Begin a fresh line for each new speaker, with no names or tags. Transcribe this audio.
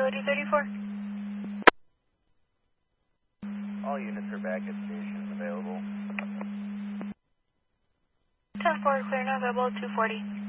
OD34.
All units are back at stations available.
10-4, clear now, available 240.